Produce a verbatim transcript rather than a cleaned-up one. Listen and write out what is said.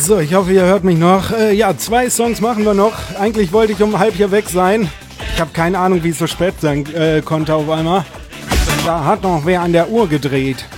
So, ich hoffe, ihr hört mich noch. Äh, ja, zwei Songs machen wir noch. Eigentlich wollte ich um halb hier weg sein. Ich habe keine Ahnung, wie es so spät sein äh, konnte auf einmal. Da hat noch wer an der Uhr gedreht.